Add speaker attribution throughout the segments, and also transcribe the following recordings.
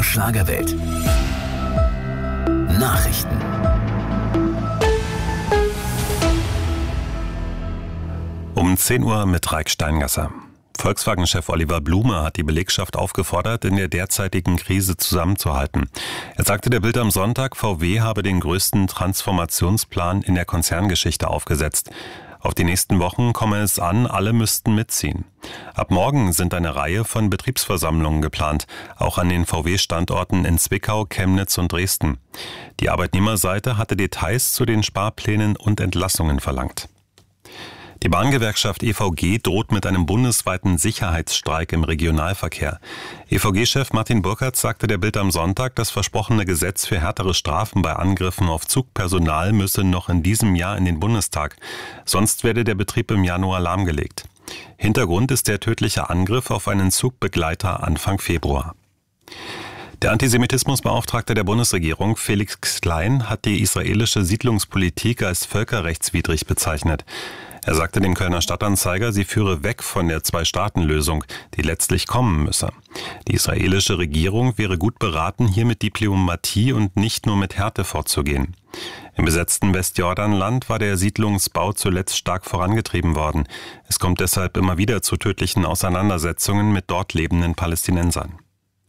Speaker 1: Schlagerwelt. Nachrichten.
Speaker 2: Um 10 Uhr mit Raik Steingasser. Volkswagen-Chef Oliver Blume hat die Belegschaft aufgefordert, in der derzeitigen Krise zusammenzuhalten. Er sagte der Bild am Sonntag, VW habe den größten Transformationsplan in der Konzerngeschichte aufgesetzt. Auf die nächsten Wochen komme es an, alle müssten mitziehen. Ab morgen sind eine Reihe von Betriebsversammlungen geplant, auch an den VW-Standorten in Zwickau, Chemnitz und Dresden. Die Arbeitnehmerseite hatte Details zu den Sparplänen und Entlassungen verlangt. Die Bahngewerkschaft EVG droht mit einem bundesweiten Sicherheitsstreik im Regionalverkehr. EVG-Chef Martin Burkhardt sagte der Bild am Sonntag, das versprochene Gesetz für härtere Strafen bei Angriffen auf Zugpersonal müsse noch in diesem Jahr in den Bundestag. Sonst werde der Betrieb im Januar lahmgelegt. Hintergrund ist der tödliche Angriff auf einen Zugbegleiter Anfang Februar. Der Antisemitismusbeauftragte der Bundesregierung, Felix Klein, hat die israelische Siedlungspolitik als völkerrechtswidrig bezeichnet. Er sagte dem Kölner Stadtanzeiger, sie führe weg von der Zwei-Staaten-Lösung, die letztlich kommen müsse. Die israelische Regierung wäre gut beraten, hier mit Diplomatie und nicht nur mit Härte vorzugehen. Im besetzten Westjordanland war der Siedlungsbau zuletzt stark vorangetrieben worden. Es kommt deshalb immer wieder zu tödlichen Auseinandersetzungen mit dort lebenden Palästinensern.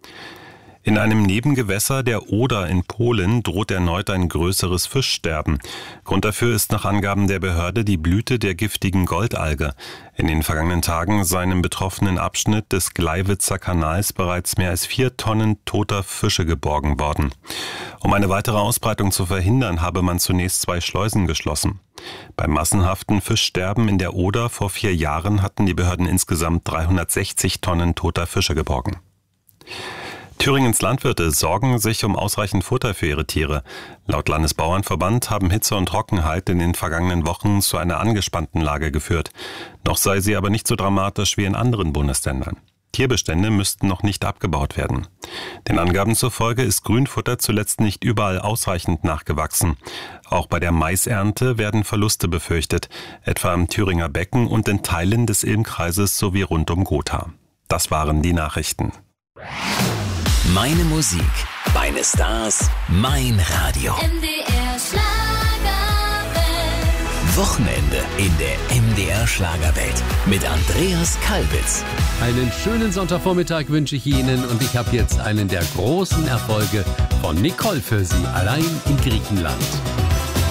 Speaker 2: In einem Nebengewässer der Oder in Polen droht erneut ein größeres Fischsterben. Grund dafür ist nach Angaben der Behörde die Blüte der giftigen Goldalge. In den vergangenen Tagen seien im betroffenen Abschnitt des Gleiwitzer Kanals bereits mehr als 4 Tonnen toter Fische geborgen worden. Um eine weitere Ausbreitung zu verhindern, habe man zunächst 2 Schleusen geschlossen. Beim massenhaften Fischsterben in der Oder vor 4 Jahren hatten die Behörden insgesamt 360 Tonnen toter Fische geborgen. Thüringens Landwirte sorgen sich um ausreichend Futter für ihre Tiere. Laut Landesbauernverband haben Hitze und Trockenheit in den vergangenen Wochen zu einer angespannten Lage geführt. Noch sei sie aber nicht so dramatisch wie in anderen Bundesländern. Tierbestände müssten noch nicht abgebaut werden. Den Angaben zufolge ist Grünfutter zuletzt nicht überall ausreichend nachgewachsen. Auch bei der Maisernte werden Verluste befürchtet, etwa am Thüringer Becken und in Teilen des Ilmkreises sowie rund um Gotha. Das waren die Nachrichten.
Speaker 1: Meine Musik, meine Stars, mein Radio.
Speaker 3: MDR Schlagerwelt.
Speaker 1: Wochenende in der MDR Schlagerwelt mit Andreas Kalbitz.
Speaker 4: Einen schönen Sonntagvormittag wünsche ich Ihnen und ich habe jetzt einen der großen Erfolge von Nicole für Sie, allein in Griechenland.